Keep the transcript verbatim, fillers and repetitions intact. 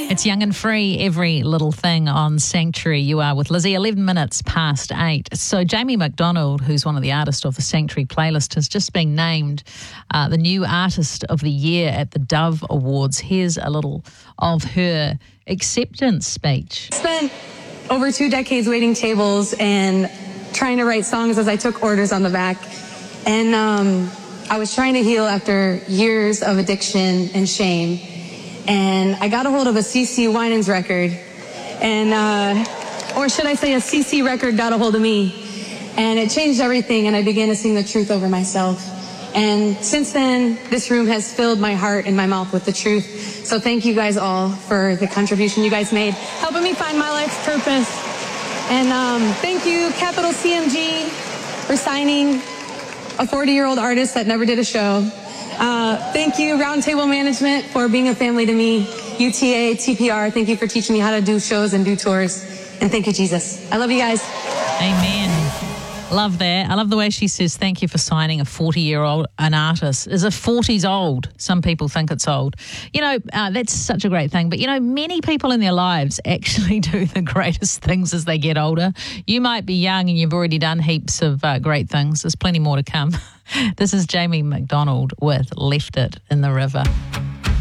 It's Young and Free, Every Little Thing on Sanctuary. You are with Lizzie, eleven minutes past eight. So Jamie McDonald, who's one of the artists of the Sanctuary playlist, has just been named uh, the new Artist of the Year at the Dove Awards. Here's a little of her acceptance speech. Spent over two decades waiting tables and trying to write songs as I took orders on the back. And um, I was trying to heal after years of addiction and shame. And I got a hold of a C C Winans record, and uh, or should I say a C C record got a hold of me, and it changed everything, and I began to sing the truth over myself. And since then, this room has filled my heart and my mouth with the truth. So thank you guys all for the contribution you guys made, helping me find my life's purpose. And um, thank you, Capital C M G, for signing a forty-year-old artist that never did a show. Uh, thank you, Roundtable Management, for being a family to me. U T A, T P R, thank you for teaching me how to do shows and do tours. And thank you, Jesus. I love you guys. Amen. Love that. I love the way she says, thank you for signing a forty-year-old, an artist. Is a forties old? Some people think it's old. You know, uh, that's such a great thing. But, you know, many people in their lives actually do the greatest things as they get older. You might be young and you've already done heaps of uh, great things. There's plenty more to come. This is Jamie McDonald with Left It in the River.